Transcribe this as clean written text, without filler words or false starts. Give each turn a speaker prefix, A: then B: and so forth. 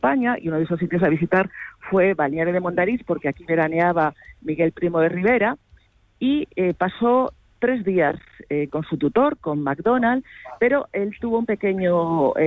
A: España, y uno de esos sitios a visitar fue Balneario de Mondariz, porque aquí veraneaba Miguel Primo de Rivera, y pasó 3 días con su tutor, con MacDonald, pero él tuvo un pequeño